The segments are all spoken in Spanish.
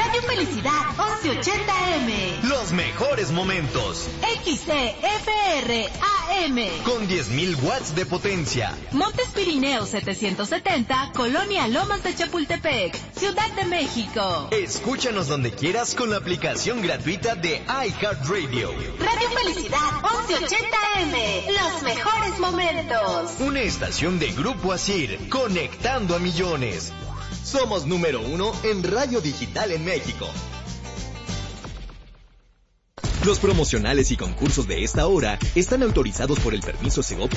Radio Felicidad 1180M. Los mejores momentos. XCFR AM. Con 10.000 watts de potencia. Montes Pirineos 770, Colonia Lomas de Chapultepec, Ciudad de México. Escúchanos donde quieras con la aplicación gratuita de iHeartRadio. Radio Felicidad 1180M. Los mejores momentos. Una estación de Grupo Asir, conectando a millones. Somos número 1 en radio digital en México. Los promocionales y concursos de esta hora están autorizados por el permiso Segov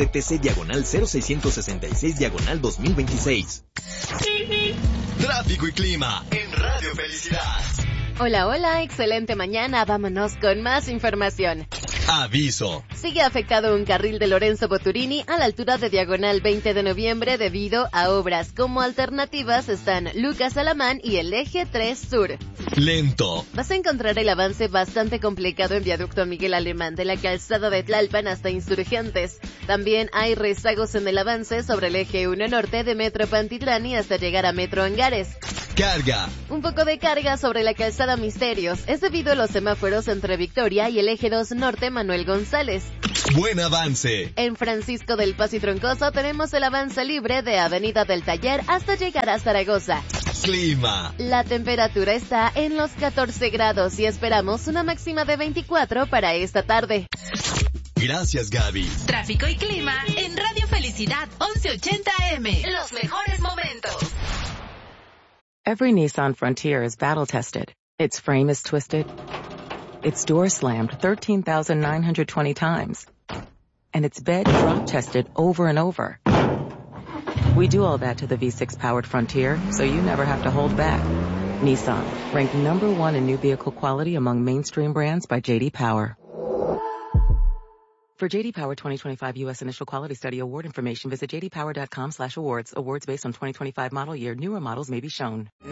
DGRTC/00666/2026. Tráfico y clima en Radio Felicidad. Hola, excelente mañana. Vámonos con más información. Aviso. Sigue afectado un carril de Lorenzo Boturini a la altura de Diagonal 20 de noviembre debido a obras. Como alternativas están Lucas Alamán y el Eje 3 Sur. Lento. Vas a encontrar el avance bastante complicado en Viaducto Miguel Alemán de la calzada de Tlalpan hasta Insurgentes. También hay rezagos en el avance sobre el Eje 1 Norte de Metro Pantitlán hasta llegar a Metro Angares. Carga. Un poco de carga sobre la calzada Misterios. Es debido a los semáforos entre Victoria y el Eje 2 Norte Manuel González. Buen avance. En Francisco del Paz y Troncoso tenemos el avance libre de Avenida del Taller hasta llegar a Zaragoza. Clima. La temperatura está en los 14 grados y esperamos una máxima de 24 para esta tarde. Gracias, Gaby. Tráfico y clima en Radio Felicidad 1180M. Los mejores momentos. Every Nissan Frontier is battle-tested. Its frame is twisted. Its door slammed 13,920 times. And its bed drop-tested over and over. We do all that to the V6-powered Frontier, so you never have to hold back. Nissan, ranked number 1 in new vehicle quality among mainstream brands by J.D. Power. For J.D. Power 2025 U.S. Initial Quality Study Award information, visit jdpower.com/awards. Awards based on 2025 model year. Newer models may be shown.